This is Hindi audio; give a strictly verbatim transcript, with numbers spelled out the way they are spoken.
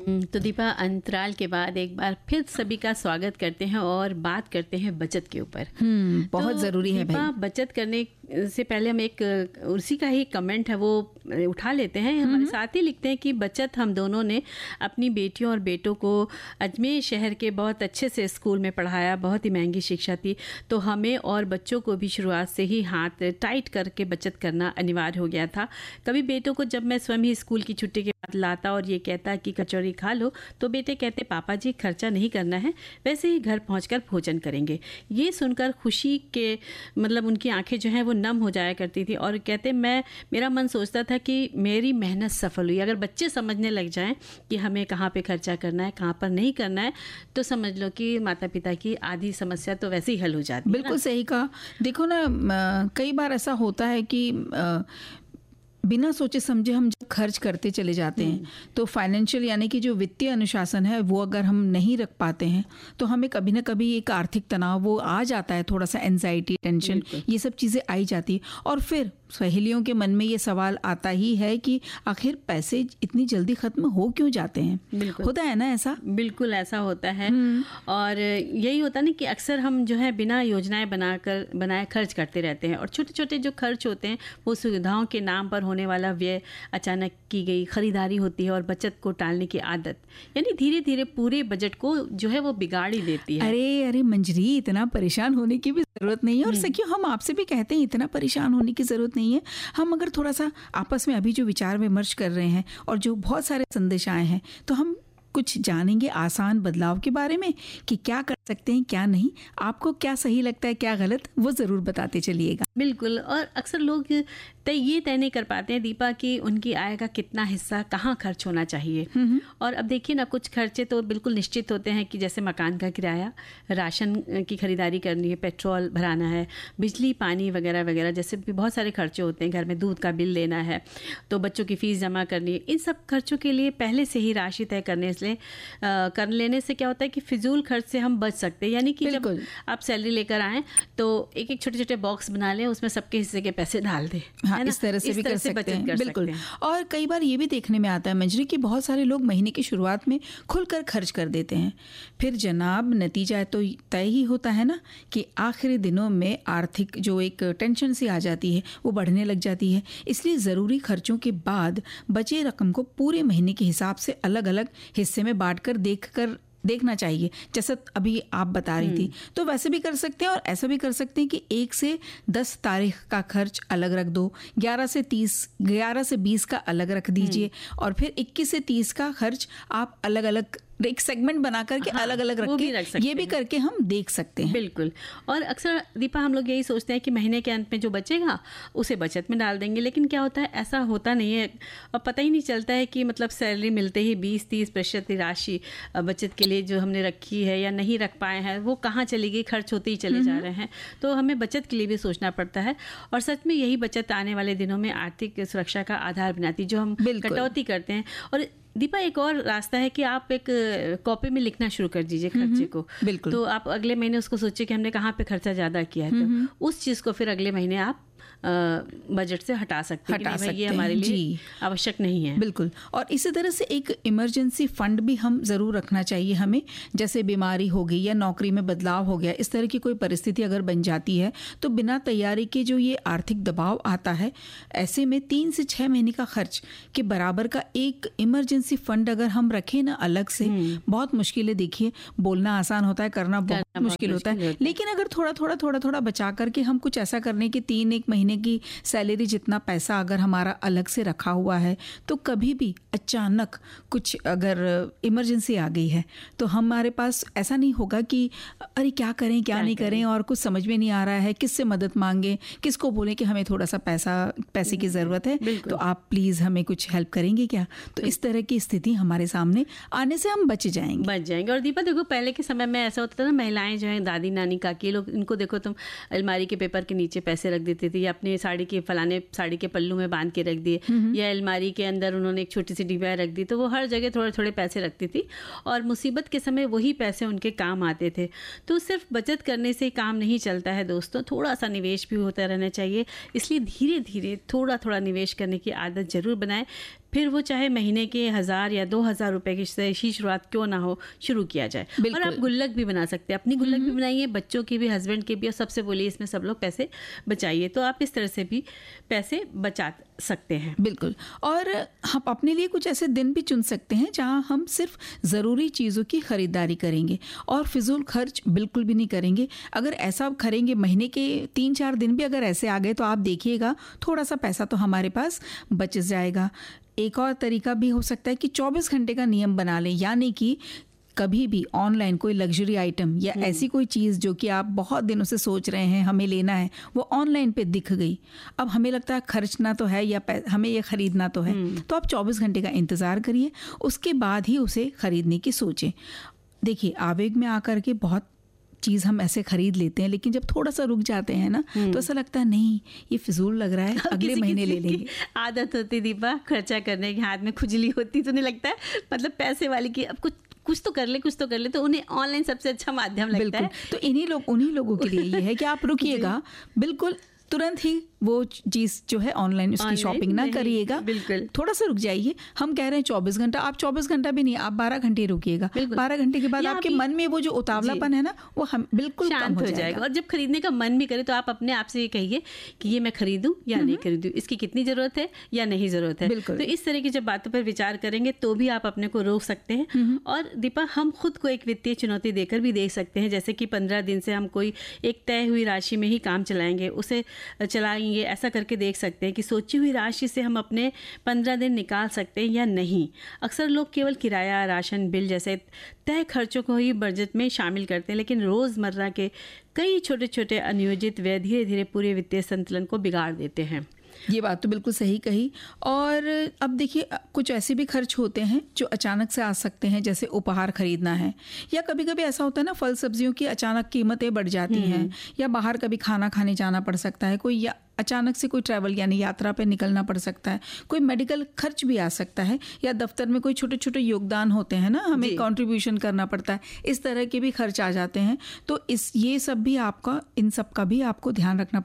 हम्म, तो दीपा, अंतराल के बाद एक बार फिर सभी का स्वागत करते हैं और बात करते हैं बचत के ऊपर। हम्म बहुत तो ज़रूरी है दीपा, भाई। बचत करने से पहले हम एक उसी का ही कमेंट है वो उठा लेते हैं। हमारे साथ ही लिखते हैं कि बचत हम दोनों ने अपनी बेटियों और बेटों को अजमेर शहर के बहुत अच्छे से स्कूल में पढ़ाया, बहुत ही महंगी शिक्षा थी, तो हमें और बच्चों को भी शुरुआत से ही हाथ टाइट करके बचत करना अनिवार्य हो गया था। कभी बेटों को जब मैं स्वयं ही स्कूल की छुट्टी के बाद लाता और ये कहता कि कचौरी खा लो, तो बेटे कहते पापा जी खर्चा नहीं करना है, वैसे ही घर पहुंचकर भोजन करेंगे। ये सुनकर खुशी के मतलब उनकी आंखें जो हैं वो नम हो जाया करती थी और कहते मैं मेरा मन सोचता था कि मेरी मेहनत सफल हुई। अगर बच्चे समझने लग जाएं कि हमें कहाँ पे खर्चा करना है, कहाँ पर नहीं करना है, तो समझ लो कि माता पिता की आधी समस्या तो वैसे ही हल हो जाती है। बिल्कुल सही कहा। देखो ना, म, कई बार ऐसा होता है कि आ, बिना सोचे समझे हम जब खर्च करते चले जाते हैं तो फाइनेंशियल यानी कि जो वित्तीय अनुशासन है वो अगर हम नहीं रख पाते हैं तो हमें कभी ना कभी एक आर्थिक तनाव वो आ जाता है, थोड़ा सा एंजाइटी, टेंशन, ये सब चीज़ें आई जाती है। और फिर सहेलियों के मन में ये सवाल आता ही है कि आखिर पैसे इतनी जल्दी खत्म हो क्यों जाते हैं। होता है ना ऐसा? बिल्कुल ऐसा होता है। और यही होता है ना कि अक्सर हम जो है बिना योजनाएं बनाकर बनाए खर्च करते रहते हैं और छोटे छोटे जो खर्च होते हैं वो सुविधाओं के नाम पर होने वाला व्यय, अचानक की गई खरीदारी होती है और बचत को टालने की आदत, यानी धीरे धीरे पूरे बजट को जो है वो बिगाड़ ही देती है। अरे अरे मंजरी, इतना परेशान होने की भी जरूरत नहीं है। और सखियों, हम आपसे भी कहते हैं इतना परेशान होने की जरूरत नहीं है। हम अगर थोड़ा सा आपस में अभी जो विचार विमर्श कर रहे हैं और जो बहुत सारे संदेश आए हैं, तो हम कुछ जानेंगे आसान बदलाव के बारे में कि क्या कर सकते हैं, क्या नहीं। आपको क्या सही लगता है, क्या गलत, वो ज़रूर बताते चलिएगा। बिल्कुल। और अक्सर लोग तय ये तय नहीं कर पाते हैं दीपा कि उनकी आय का कितना हिस्सा कहाँ खर्च होना चाहिए। और अब देखिए ना, कुछ खर्चे तो बिल्कुल निश्चित होते हैं कि जैसे मकान का किराया, राशन की खरीदारी करनी है, पेट्रोल भराना है, बिजली पानी वगैरह वगैरह, जैसे भी बहुत सारे खर्चे होते हैं। घर में दूध का बिल देना है, तो बच्चों की फीस जमा करनी है। इन सब खर्चों के लिए पहले से ही राशि तय करने से आ, कर लेने से क्या होता है कि फिजूल खर्च से हम बच सकते हैं। यानी कि जब आप सैलरी लेकर आएं तो एक एक छोटे छोटे बॉक्स बना लें, उसमें सबके हिस्से के पैसे डाल दें। हाँ, इस तरह से इस भी तरह कर से सकते हैं। बिल्कुल। और कई बार ये भी देखने में आता है मंजरी कि बहुत सारे लोग महीने की शुरुआत में खुलकर खर्च कर देते हैं, फिर जनाब नतीजा तो तय ही होता है ना कि आखिरी दिनों में आर्थिक जो एक टेंशन सी आ जाती है वो बढ़ने लग जाती है। इसलिए ज़रूरी खर्चों के बाद बचे रकम को पूरे महीने के हिसाब से अलग अलग हिस्से में बांटकर देखकर देखना चाहिए। जैसा अभी आप बता रही थी, तो वैसे भी कर सकते हैं और ऐसा भी कर सकते हैं कि एक से दस तारीख का खर्च अलग रख दो, ग्यारह से तीस ग्यारह से बीस का अलग रख दीजिए और फिर इक्कीस से तीस का खर्च आप अलग अलग एक सेगमेंट बना करके हाँ, अलग अलग रख के रख ये भी करके हम देख सकते हैं। बिल्कुल। और अक्सर दीपा हम लोग यही सोचते हैं कि महीने के अंत में जो बचेगा उसे बचत में डाल देंगे, लेकिन क्या होता है, ऐसा होता नहीं है। और पता ही नहीं चलता है कि मतलब सैलरी मिलते ही बीस तीस प्रतिशत राशि बचत के लिए जो हमने रखी है या नहीं रख पाए हैं वो कहाँ चली गई, खर्च होते ही चले जा रहे हैं। तो हमें बचत के लिए भी सोचना पड़ता है और सच में यही बचत आने वाले दिनों में आर्थिक सुरक्षा का आधार बनाती, जो हम कटौती करते हैं। और दीपा एक और रास्ता है कि आप एक कॉपी में लिखना शुरू कर दीजिए खर्चे को। बिल्कुल। तो आप अगले महीने उसको सोचिए कि हमने कहाँ पे खर्चा ज़्यादा किया है, तो उस चीज़ को फिर अगले महीने आप बजट से हटा सकते हटा हैं कि सकते ये हमारे लिए आवश्यक नहीं है। बिल्कुल। और इसी तरह से एक इमरजेंसी फंड भी हम ज़रूर रखना चाहिए हमें। जैसे बीमारी हो गई या नौकरी में बदलाव हो गया, इस तरह की कोई परिस्थिति अगर बन जाती है तो बिना तैयारी के जो ये आर्थिक दबाव आता है, ऐसे में तीन से छः महीने का खर्च के बराबर का एक इमरजेंसी फंड अगर हम रखें ना अलग से, बहुत मुश्किल है। देखिए, बोलना आसान होता है, करना बहुत मुश्किल होता है। लेकिन अगर थोड़ा थोड़ा थोड़ा थोड़ा बचा करके हम कुछ ऐसा करने की तीन एक महीने की सैलरी जितना पैसा अगर हमारा अलग से रखा हुआ है, तो कभी भी अचानक कुछ अगर इमरजेंसी आ गई है तो हमारे पास ऐसा नहीं होगा कि अरे क्या करें क्या, क्या नहीं करें, करें और कुछ समझ में नहीं आ रहा है, किससे मदद मांगे, किसको बोलें कि हमें थोड़ा सा पैसा पैसे की ज़रूरत है, तो आप प्लीज़ हमें कुछ हेल्प करेंगे क्या। तो इस तरह की स्थिति हमारे सामने आने से हम बच जाएंगे बच जाएंगे और दीपा देखो, पहले के समय में ऐसा होता था ना, महिलाएं जो है दादी नानी काकी लोग, इनको देखो तुम अलमारी के पेपर के नीचे पैसे रख देती थी, या अपने साड़ी के फलाने साड़ी के पल्लू में बांध के रख दिए, या अलमारी के अंदर उन्होंने एक छोटी सी डिब्बा रख दी। तो वो हर जगह थोड़े थोड़े पैसे रखती थी और मुसीबत के समय वही पैसे उनके काम आते थे। तो सिर्फ बचत करने से काम नहीं चलता है दोस्तों, थोड़ा सा निवेश भी होता रहना चाहिए। इसलिए धीरे धीरे थोड़ा थोड़ा निवेश करने की आदत जरूर बनाएं। फिर वो चाहे महीने के हज़ार या दो हज़ार रुपए की ही शुरुआत क्यों ना हो, शुरू किया जाए। और आप गुल्लक भी बना सकते हैं, अपनी गुल्लक भी बनाइए, बच्चों की भी, हस्बैंड की भी, और सबसे बोलिए इसमें सब लोग पैसे बचाइए, तो आप इस तरह से भी पैसे बचा सकते हैं। बिल्कुल। और हम अपने लिए कुछ ऐसे दिन भी चुन सकते हैं जहां हम सिर्फ ज़रूरी चीज़ों की खरीदारी करेंगे और फिजूल खर्च बिल्कुल भी नहीं करेंगे। अगर ऐसा करेंगे, महीने के तीन चार दिन भी अगर ऐसे आ गए, तो आप देखिएगा थोड़ा सा पैसा तो हमारे पास बच जाएगा। एक और तरीका भी हो सकता है कि चौबीस घंटे का नियम बना लें, यानी कि कभी भी ऑनलाइन कोई लग्जरी आइटम या ऐसी कोई चीज़ जो कि आप बहुत दिनों से सोच रहे हैं हमें लेना है, वो ऑनलाइन पे दिख गई, अब हमें लगता है खर्चना तो है या हमें ये खरीदना तो है, तो आप चौबीस घंटे का इंतज़ार करिए, उसके बाद ही उसे खरीदने की सोचें। देखिए, आवेग में आकर के बहुत चीज़ हम ऐसे खरीद लेते हैं, लेकिन जब थोड़ा सा रुक जाते हैं ना, तो ऐसा लगता है नहीं ये फिजूल लग रहा है, अगले महीने ले लेंगे। आदत होती दीपा खर्चा करने की, हाथ में खुजली होती, तो नहीं लगता है मतलब पैसे वाली की अब कुछ कुछ तो कर ले कुछ तो कर ले, तो उन्हें ऑनलाइन सबसे अच्छा माध्यम लगता है। तो इन्हीं लोग उन्हीं लोगों के लिए ये है कि आप रुकिएगा, बिल्कुल तुरंत ही वो चीज़ जो है ऑनलाइन उसकी शॉपिंग ना करिएगा, बिल्कुल थोड़ा सा रुक जाइए। हम कह रहे हैं चौबीस घंटा, आप चौबीस घंटा भी नहीं, आप बारह घंटे रुकिएगा। बारह घंटे के बाद आपके मन में वो जो उतावलापन है ना, वो हम बिल्कुल शांत हो जाएगा। और जब खरीदने का मन भी करे, तो आप अपने आप से ये कहिए कि ये मैं खरीदूं या नहीं खरीदूं, इसकी कितनी ज़रूरत है या नहीं ज़रूरत है। तो इस तरह की जब बातों पर विचार करेंगे, तो भी आप अपने को रोक सकते हैं। और दीपा, हम खुद को एक वित्तीय चुनौती देकर भी देख सकते हैं, जैसे कि पंद्रह दिन से हम कोई एक तय हुई राशि में ही काम चलाएंगे, उसे चलाएंगे, ऐसा करके देख सकते हैं कि सोची हुई राशि से हम अपने पंद्रह दिन निकाल सकते हैं या नहीं। अक्सर लोग केवल किराया, राशन बिल जैसे तय खर्चों को ही बजट में शामिल करते हैं, लेकिन रोज़मर्रा के कई छोटे छोटे अनियोजित व्यय धीरे धीरे पूरे वित्तीय संतुलन को बिगाड़ देते हैं। ये बात तो बिल्कुल सही कही। और अब देखिए, कुछ ऐसे भी खर्च होते हैं जो अचानक से आ सकते हैं, जैसे उपहार खरीदना है, या कभी कभी ऐसा होता है ना, फल सब्जियों की अचानक कीमतें बढ़ जाती हैं, या बाहर कभी खाना खाने जाना पड़ सकता है, कोई या अचानक से कोई ट्रैवल यानी यात्रा पे निकलना पड़ सकता है, कोई मेडिकल खर्च भी आ सकता है, या दफ्तर में कोई छोटे छोटे योगदान होते हैं ना, हमें कंट्रीब्यूशन करना पड़ता है, इस तरह के भी खर्च आ जाते हैं। तो इस ये सब भी आपका इन सब का भी आपको ध्यान रखना